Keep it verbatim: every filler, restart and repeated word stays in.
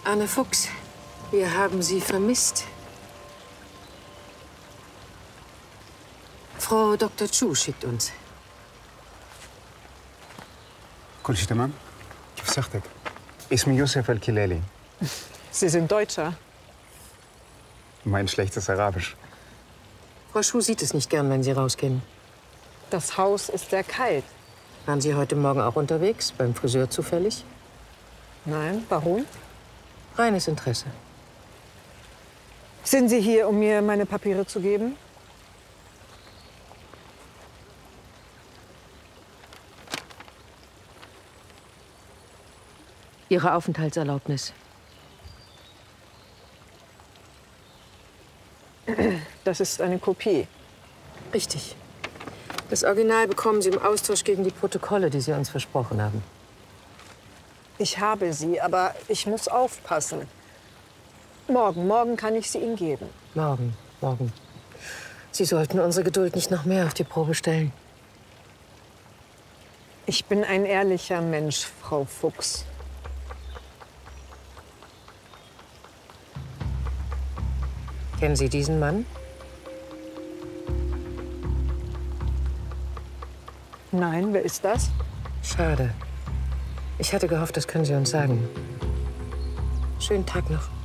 Anne Fuchs, wir haben Sie vermisst. Frau Doktor Chu schickt uns. كل شيء تمام؟ كيف صحتك؟ اسمي يوسف الكلالي. Sie sind Deutscher. Mein schlechtes Arabisch. Frau Chu sieht es nicht gern, wenn Sie rausgehen. Das Haus ist sehr kalt. Waren Sie heute Morgen auch unterwegs? Beim Friseur zufällig? Nein, warum? Reines Interesse. Sind Sie hier, um mir meine Papiere zu geben? Ihre Aufenthaltserlaubnis. Das ist eine Kopie. Richtig. Das Original bekommen Sie im Austausch gegen die Protokolle, die Sie uns versprochen haben. Ich habe sie, aber ich muss aufpassen. Morgen, morgen kann ich sie Ihnen geben. Morgen, morgen. Sie sollten unsere Geduld nicht noch mehr auf die Probe stellen. Ich bin ein ehrlicher Mensch, Frau Fuchs. Kennen Sie diesen Mann? Nein, wer ist das? Schade. Ich hatte gehofft, das können Sie uns sagen. Schönen Tag noch.